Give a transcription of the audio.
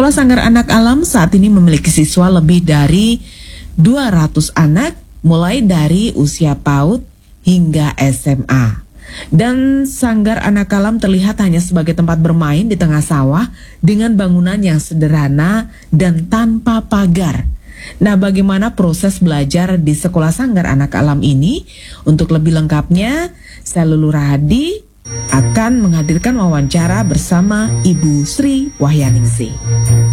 Sekolah Sanggar Anak Alam saat ini memiliki siswa lebih dari 200 anak, mulai dari usia PAUD hingga SMA. Dan Sanggar Anak Alam terlihat hanya sebagai tempat bermain di tengah sawah dengan bangunan yang sederhana dan tanpa pagar. Nah, bagaimana proses belajar di Sekolah Sanggar Anak Alam ini? Untuk lebih lengkapnya, saya Lulu Rahadi akan menghadirkan wawancara bersama Ibu Sri Wahyaningsih.